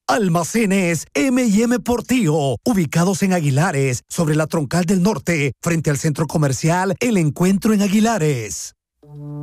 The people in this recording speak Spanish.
Almacenes M&M Portillo, ubicados en Aguilares, sobre la Troncal del Norte, frente al Centro Comercial El Encuentro en Aguilares.